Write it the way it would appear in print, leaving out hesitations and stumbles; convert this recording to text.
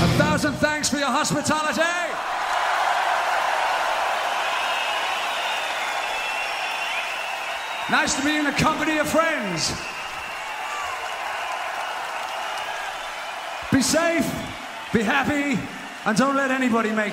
1,000 thanks for your hospitality. Nice to be in the company of friends. Be safe, be happy, and don't let anybody make